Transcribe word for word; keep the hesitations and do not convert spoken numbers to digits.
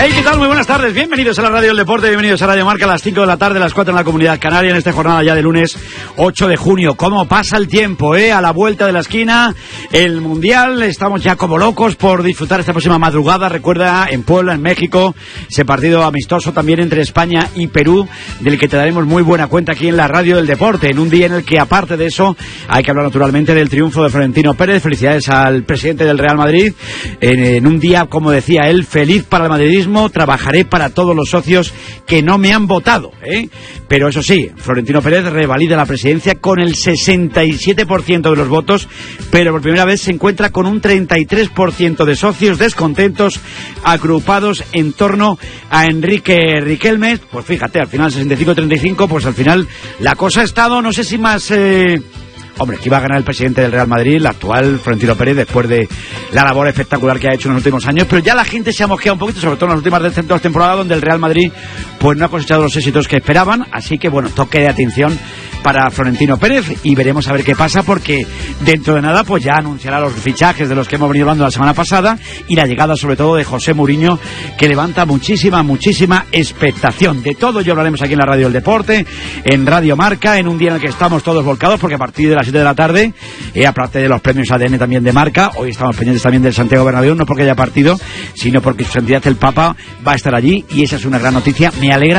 Hey, ¿qué tal? Muy buenas tardes. Bienvenidos a la Radio del Deporte, bienvenidos a Radio Marca a las cinco de la tarde, a las cuatro en la Comunidad Canaria, en esta jornada ya de lunes ocho de junio. ¿Cómo pasa el tiempo, eh? A la vuelta de la esquina, el Mundial. Estamos ya como locos por disfrutar esta próxima madrugada. Recuerda, en Puebla, en México, ese partido amistoso también entre España y Perú, del que te daremos muy buena cuenta aquí en la Radio del Deporte, en un día en el que, aparte de eso, hay que hablar naturalmente del triunfo de Florentino Pérez. Felicidades al presidente del Real Madrid. En, en un día, como decía él, feliz para el madridismo. Trabajaré para todos los socios que no me han votado, ¿eh? Pero eso sí, Florentino Pérez revalida la presidencia con el sesenta y siete por ciento de los votos, pero por primera vez se encuentra con un treinta y tres por ciento de socios descontentos, agrupados en torno a Enrique Riquelme. Pues fíjate, al final sesenta y cinco a treinta y cinco, pues al final la cosa ha estado, no sé si más... Eh... Hombre, que iba a ganar el presidente del Real Madrid, el actual Florentino Pérez, después de la labor espectacular que ha hecho en los últimos años, pero ya la gente se ha mosqueado un poquito, sobre todo en las últimas dos temporadas, donde el Real Madrid pues no ha cosechado los éxitos que esperaban, así que bueno, toque de atención para Florentino Pérez y veremos a ver qué pasa, porque dentro de nada pues ya anunciará los fichajes de los que hemos venido hablando la semana pasada y la llegada sobre todo de José Mourinho, que levanta muchísima, muchísima expectación. De todo ello hablaremos aquí en la Radio del Deporte, en Radio Marca, en un día en el que estamos todos volcados, porque a partir de las siete de la tarde, eh, aparte de los premios A D N también de Marca, hoy estamos pendientes también del Santiago Bernabéu, no porque haya partido, sino porque su santidad el Papa va a estar allí y esa es una gran noticia. Me alegra